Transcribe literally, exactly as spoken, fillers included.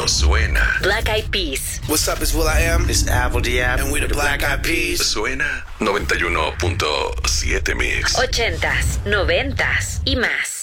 Esto suena. Black Eyed Peas. What's up, it's Will I Am. It's Apple Diab. And we're the Black Eyed Peas. Suena noventa y uno punto siete Mix. Ochentas, noventas y más.